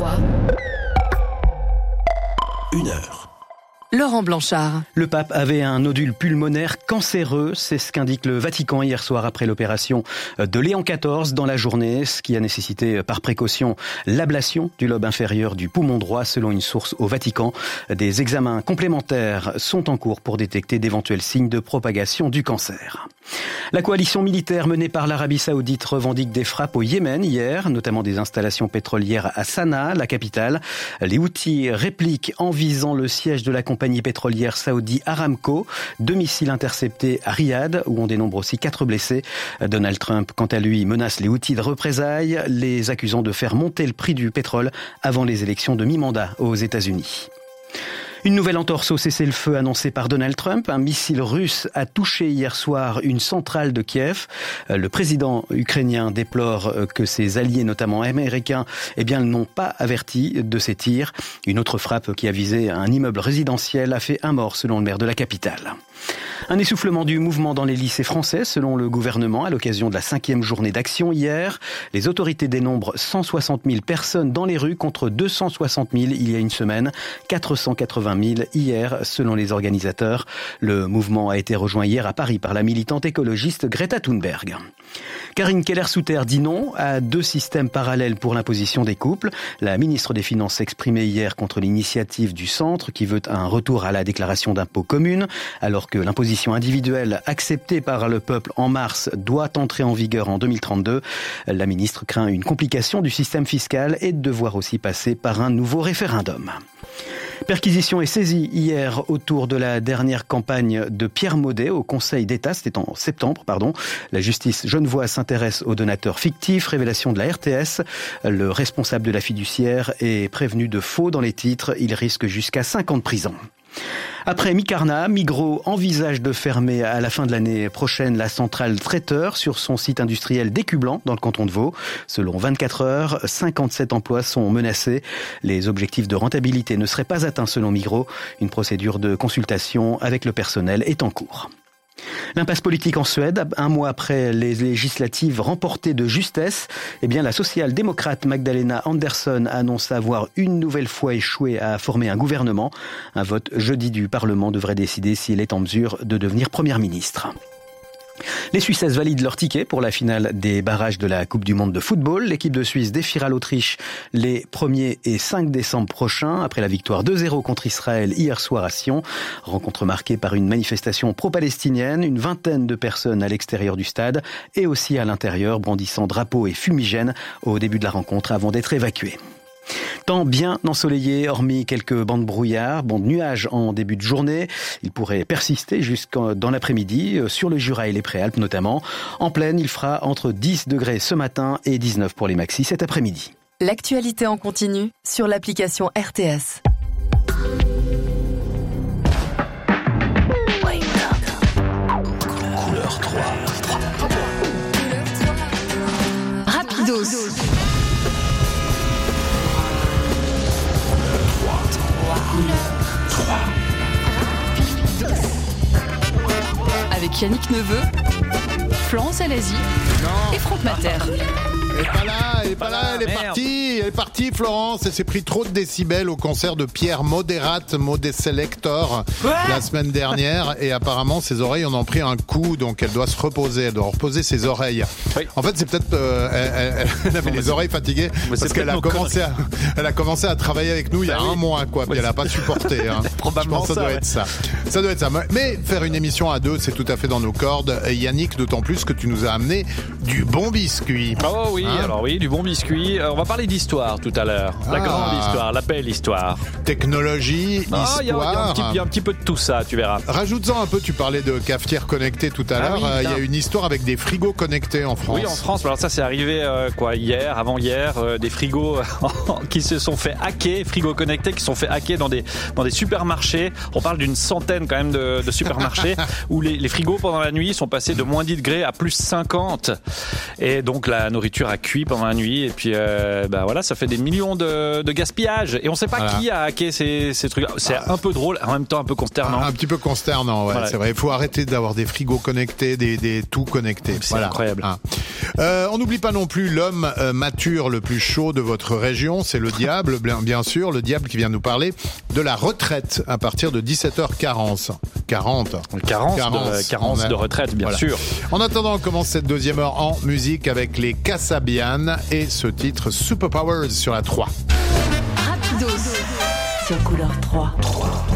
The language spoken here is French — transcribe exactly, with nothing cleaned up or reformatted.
trois. Une heure. Laurent Blanchard. Le pape avait un nodule pulmonaire cancéreux, c'est ce qu'indique le Vatican hier soir après l'opération de Léon quatorze dans la journée, ce qui a nécessité par précaution l'ablation du lobe inférieur du poumon droit selon une source au Vatican. Des examens complémentaires sont en cours pour détecter d'éventuels signes de propagation du cancer. La coalition militaire menée par l'Arabie Saoudite revendique des frappes au Yémen hier, notamment des installations pétrolières à Sanaa, la capitale. Les Houthis répliquent en visant le siège de la compagnie pétrolière Saudi Aramco. Deux missiles interceptés à Riyad, où on dénombre aussi quatre blessés. Donald Trump, quant à lui, menace les Houthis de représailles, les accusant de faire monter le prix du pétrole avant les élections de mi-mandat aux États-Unis. Une nouvelle entorse au cessez-le-feu annoncée par Donald Trump. Un missile russe a touché hier soir une centrale de Kiev. Le président ukrainien déplore que ses alliés, notamment américains, eh bien, n'ont pas averti de ces tirs. Une autre frappe qui a visé un immeuble résidentiel a fait un mort selon le maire de la capitale. Un essoufflement du mouvement dans les lycées français, selon le gouvernement, à l'occasion de la cinquième journée d'action hier. Les autorités dénombrent cent soixante mille personnes dans les rues contre deux cent soixante mille il y a une semaine, quatre cent quatre-vingt mille hier, selon les organisateurs. Le mouvement a été rejoint hier à Paris par la militante écologiste Greta Thunberg. Karine Keller-Souter dit non à deux systèmes parallèles pour l'imposition des couples. La ministre des Finances s'exprimait hier contre l'initiative du centre qui veut un retour à la déclaration d'impôt commune, alors que l'imposition individuelle acceptée par le peuple en mars doit entrer en vigueur en deux mille trente-deux. La ministre craint une complication du système fiscal et de devoir aussi passer par un nouveau référendum. Perquisition et saisie hier autour de la dernière campagne de Pierre Maudet au Conseil d'État, c'était en septembre, pardon. La justice genevoise s'intéresse aux donateurs fictifs, révélation de la R T S. Le responsable de la fiduciaire est prévenu de faux dans les titres, il risque jusqu'à cinq ans de prison. Après Micarna, Migros envisage de fermer à la fin de l'année prochaine la centrale traiteur sur son site industriel d'Écublanc dans le canton de Vaud. Selon vingt-quatre heures, cinquante-sept emplois sont menacés. Les objectifs de rentabilité ne seraient pas atteints selon Migros. Une procédure de consultation avec le personnel est en cours. L'impasse politique en Suède, un mois après les législatives remportées de justesse, eh bien la social-démocrate Magdalena Andersson annonce avoir une nouvelle fois échoué à former un gouvernement. Un vote jeudi du Parlement devrait décider si elle est en mesure de devenir première ministre. Les Suissesses valident leur ticket pour la finale des barrages de la Coupe du Monde de football. L'équipe de Suisse défiera l'Autriche les premier et cinq décembre prochains après la victoire deux zéro contre Israël hier soir à Sion. Rencontre marquée par une manifestation pro-palestinienne, une vingtaine de personnes à l'extérieur du stade et aussi à l'intérieur brandissant drapeaux et fumigènes au début de la rencontre avant d'être évacués. Temps bien ensoleillé, hormis quelques bancs de brouillard, bancs de nuages en début de journée. Il pourrait persister jusqu'en dans l'après-midi, sur le Jura et les Préalpes notamment. En plaine, il fera entre dix degrés ce matin et dix-neuf pour les maxis cet après-midi. L'actualité en continu sur l'application R T S. Couleur trois. Rapidos. Avec Yannick Neveu, Florence Alazi et Franck Mater. Elle est pas là, elle est pas là, elle est partie, elle est partie Florence, elle s'est pris trop de décibels au concert de Pierre Moderate, Modé Selector, la semaine dernière, et apparemment ses oreilles en ont pris un coup, donc elle doit se reposer, elle doit reposer ses oreilles. Oui. En fait, c'est peut-être, euh, elle, elle, elle avait les oreilles fatiguées, parce qu'elle a commencé à, elle a commencé à travailler avec nous il y a bah un oui. mois, quoi, puis elle a pas supporté, hein. Probablement. Je pense que ça, ça doit ouais. être ça. Ça doit être ça. Mais faire une émission à deux, c'est tout à fait dans nos cordes. Et Yannick, d'autant plus que tu nous as amené du bon biscuit. Oh oui. Hein alors oui, du bon biscuit. On va parler d'histoire tout à l'heure. La ah. grande histoire, la belle histoire. Technologie, oh, histoire. Il y, y, y a un petit peu de tout ça, tu verras. Rajoute-en un peu, tu parlais de cafetière connectée tout à l'heure. Il ah oui, euh, y a une histoire avec des frigos connectés en France. Oui, en France. Alors ça, c'est arrivé euh, quoi hier, avant-hier, euh, des frigos qui se sont fait hacker, frigos connectés qui se sont fait hacker dans des, dans des supermarchés. On parle d'une centaine quand même de, de supermarchés où les, les frigos pendant la nuit sont passés de moins dix degrés à plus cinquante. Et donc la nourriture a cuit pendant la nuit. Et puis, euh, bah voilà, ça fait des millions de, de gaspillage. Et on sait pas voilà. qui a hacké ces, ces trucs. C'est ah. un peu drôle, en même temps un peu consternant. Un, un petit peu consternant, ouais, voilà. C'est vrai. Il faut arrêter d'avoir des frigos connectés, des, des tout connectés. C'est voilà. incroyable. Ah. Euh, on n'oublie pas non plus l'homme euh, mature le plus chaud de votre région, c'est le diable, bien sûr, le diable qui vient nous parler de la retraite à partir de dix-sept heures quarante. quarante. Carence, carence, de, carence de retraite, bien voilà. sûr. En attendant, on commence cette deuxième heure en musique avec les Kasabian et ce titre Superpowers sur la trois. Rapidos sur Couleur trois.